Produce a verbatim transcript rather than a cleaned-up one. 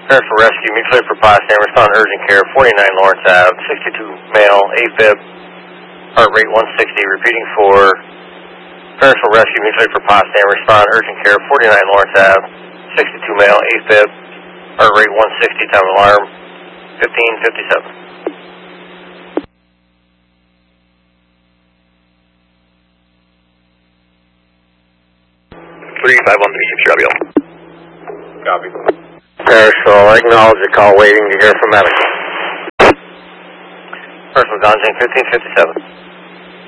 Paris Rescue, mutual aid for Potsdam, respond urgent care, forty-nine Lawrence Avenue, sixty-two male, AFib, heart rate one sixty, repeating for Paris Rescue, mutual aid for Potsdam, respond urgent care, forty-nine Lawrence Avenue, sixty-two male, AFib, heart rate one sixty, time alarm, fifteen fifty-seven. three five one three six, Robbie. Copy. Paris, acknowledge the call, waiting to hear from medical. Personal Donjing, fifteen fifty-seven.